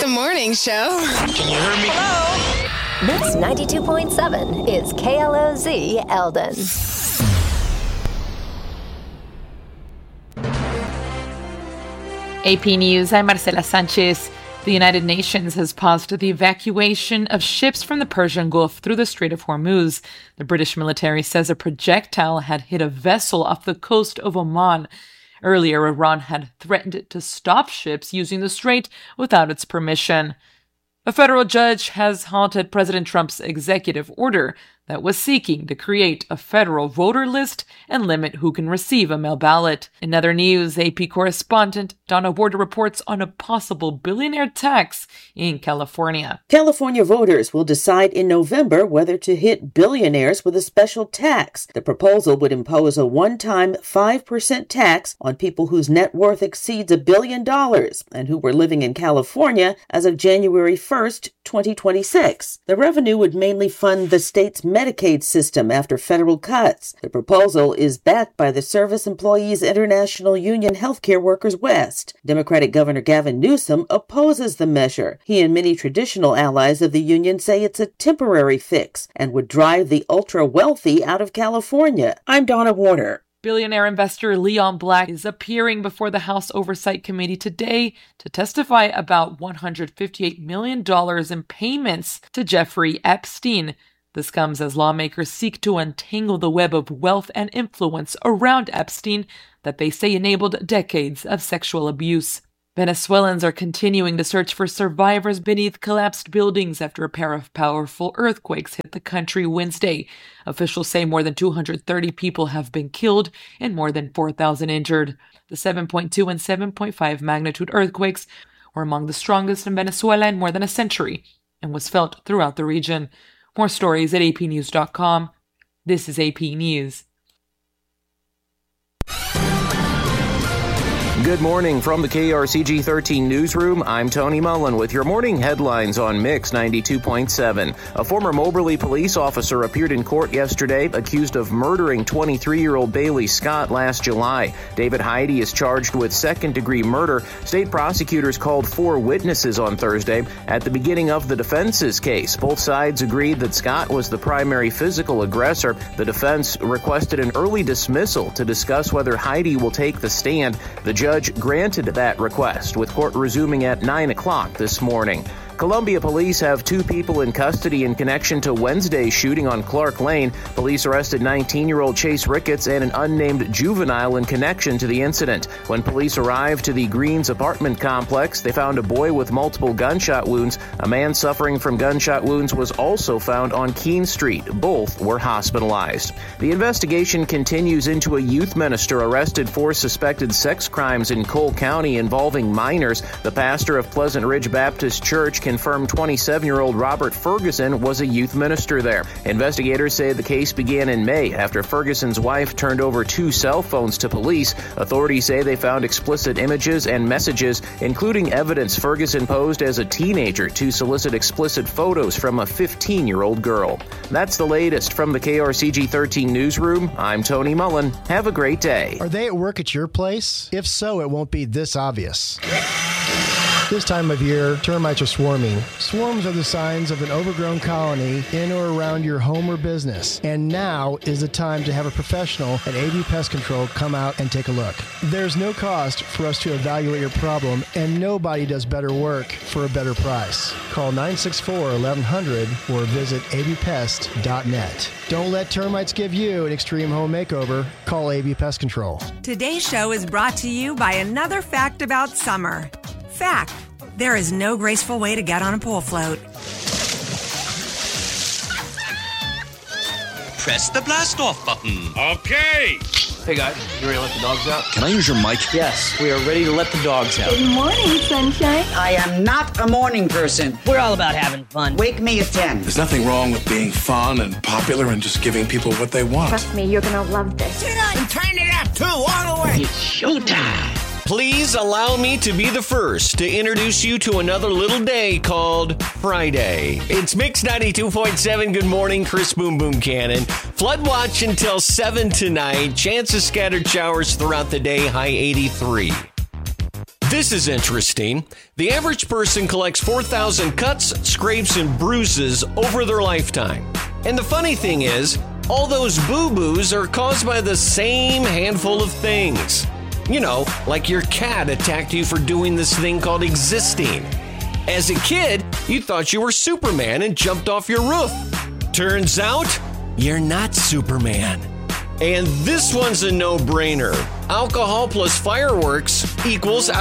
morning show. Can you hear me? Hello? Mix 92.7 is KLOZ Eldon. AP News, I'm Marcela Sanchez. The United Nations has paused the evacuation of ships from the Persian Gulf through the Strait of Hormuz. The British military says a projectile had hit a vessel off the coast of Oman. Earlier, Iran had threatened to stop ships using the strait without its permission. A federal judge has halted President Trump's executive order that was seeking to create a federal voter list and limit who can receive a mail ballot. In other news, AP correspondent Donna Warder reports on a possible billionaire tax in California. California voters will decide in November whether to hit billionaires with a special tax. The proposal would impose a one-time 5% tax on people whose net worth exceeds $1 billion and who were living in California as of January 1st, 2026. The revenue would mainly fund the state's Medicaid system after federal cuts. The proposal is backed by the Service Employees International Union Healthcare Workers West. Democratic Governor Gavin Newsom opposes the measure. He and many traditional allies of the union say it's a temporary fix and would drive the ultra-wealthy out of California. I'm Donna Warder. Billionaire investor Leon Black is appearing before the House Oversight Committee today to testify about $158 million in payments to Jeffrey Epstein. This comes as lawmakers seek to untangle the web of wealth and influence around Epstein that they say enabled decades of sexual abuse. Venezuelans are continuing to search for survivors beneath collapsed buildings after a pair of powerful earthquakes hit the country Wednesday. Officials say more than 230 people have been killed and more than 4,000 injured. The 7.2 and 7.5 magnitude earthquakes were among the strongest in Venezuela in more than a century and was felt throughout the region. More stories at apnews.com. This is AP News. Good morning from the KRCG 13 newsroom. I'm Tony Mullen with your morning headlines on Mix 92.7. A former Moberly police officer appeared in court yesterday accused of murdering 23-year-old Bailey Scott last July. David Heide is charged with second-degree murder. State prosecutors called 4 witnesses on Thursday. At the beginning of the defense's case, both sides agreed that Scott was the primary physical aggressor. The defense requested an early dismissal to discuss whether Heide will take the stand. The judge granted that request, with court resuming at 9 o'clock this morning. Columbia police have 2 people in custody in connection to Wednesday's shooting on Clark Lane. Police arrested 19-year-old Chase Ricketts and an unnamed juvenile in connection to the incident. When police arrived to the Greens apartment complex, they found a boy with multiple gunshot wounds. A man suffering from gunshot wounds was also found on Keene Street. Both were hospitalized. The investigation continues into a youth minister arrested for suspected sex crimes in Cole County involving minors. The pastor of Pleasant Ridge Baptist Church confirmed 27-year-old Robert Ferguson was a youth minister there. Investigators say the case began in May after Ferguson's wife turned over 2 cell phones to police. Authorities say they found explicit images and messages, including evidence Ferguson posed as a teenager to solicit explicit photos from a 15-year-old girl. That's the latest from the KRCG 13 newsroom. I'm Tony Mullen. Have a great day. Are they at work at your place? If so, it won't be this obvious. This time of year, termites are swarming. Swarms are the signs of an overgrown colony in or around your home or business. And now is the time to have a professional at AV Pest Control come out and take a look. There's no cost for us to evaluate your problem, and nobody does better work for a better price. Call 964-1100 or visit avpest.net. Don't let termites give you an extreme home makeover. Call AV Pest Control. Today's show is brought to you by another fact about summer. Fact: there is no graceful way to get on a pool float. Press the blast off button. Okay. Hey guys, you ready to let the dogs out? Can I use your mic? Yes, we are ready to let the dogs out. Good morning, sunshine. I am not a morning person. We're all about having fun. Wake me at 10. There's nothing wrong with being fun and popular and just giving people what they want. Trust me, you're gonna love this. Sit up and turn it up too, all the way. It's showtime. Please allow me to be the first to introduce you to another little day called Friday. It's Mix 92.7. Good morning, Chris Boom Boom Cannon. Flood watch until 7 tonight. Chance of scattered showers throughout the day, high 83. This is interesting. The average person collects 4,000 cuts, scrapes, and bruises over their lifetime. And the funny thing is, all those boo-boos are caused by the same handful of things. You know, like your cat attacked you for doing this thing called existing. As a kid, you thought you were Superman and jumped off your roof. Turns out, you're not Superman. And this one's a no-brainer. Alcohol plus fireworks equals